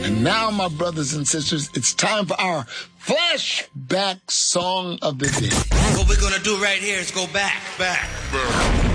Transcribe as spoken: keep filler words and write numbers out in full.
And now, my brothers and sisters, it's time for our flashback song of the day. What we're gonna do right here is go back, back, back.